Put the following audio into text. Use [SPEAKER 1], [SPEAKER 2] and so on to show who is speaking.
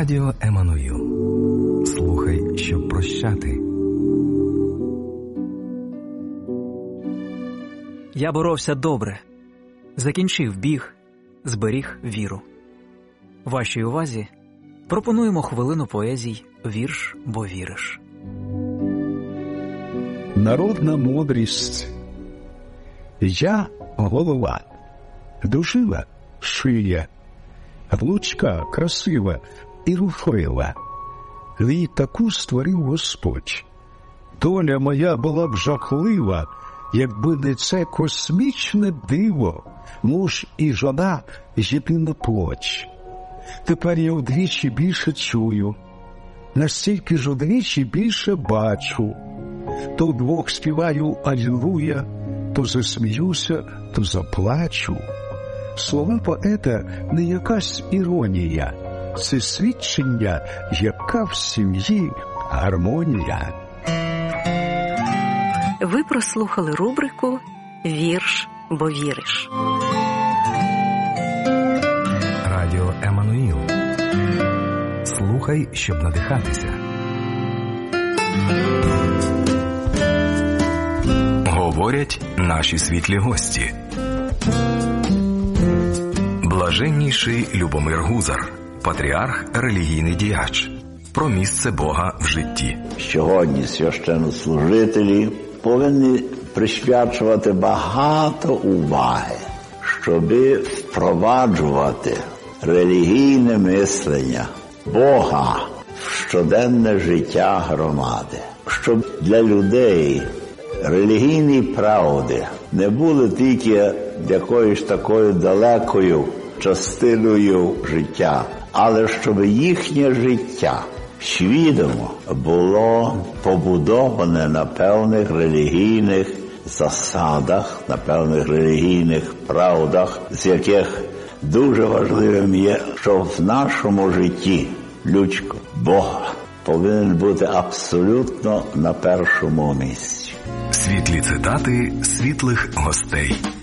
[SPEAKER 1] Радіо Еммануїл. Слухай, щоб прощати.
[SPEAKER 2] Я боровся добре, закінчив біг, зберіг віру. Вашій увазі пропонуємо хвилину поезій «Вірш, бо віриш».
[SPEAKER 3] Народна мудрість. Я – голова, дужила – шия, влучка – красива і рухлива. І таку створив Господь. Доля моя була б жахлива, якби не це космічне диво, муж і жона – єдина плоть. Тепер я вдвічі більше чую, настільки ж вдвічі більше бачу. То вдвох співаю алілуя, то засміюся, то заплачу. Слова поета не якась іронія, це свідчення, яка в сім'ї гармонія.
[SPEAKER 4] Ви прослухали рубрику «Вірш, бо віриш».
[SPEAKER 1] Радіо Еммануїл. Слухай, щоб надихатися. Говорять наші світлі гості. Блаженніший Любомир Гузар, патріарх, релігійний діяч. Про місце Бога в житті.
[SPEAKER 5] Сьогодні священнослужителі повинні присвячувати багато уваги, щоб впроваджувати релігійне мислення Бога в щоденне життя громади. Щоб для людей релігійні правди не були тільки якоюсь такою далекою частиною життя, але щоб їхнє життя свідомо було побудоване на певних релігійних засадах, на певних релігійних правдах, з яких дуже важливим є, що в нашому житті людського Бога повинен бути абсолютно на першому місці.
[SPEAKER 1] Світлі цитати світлих гостей.